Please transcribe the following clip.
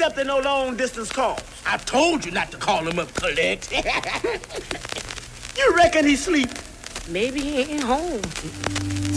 accepting no long-distance calls. I told you not to call him up, collect. You reckon he sleep? Maybe he ain't home.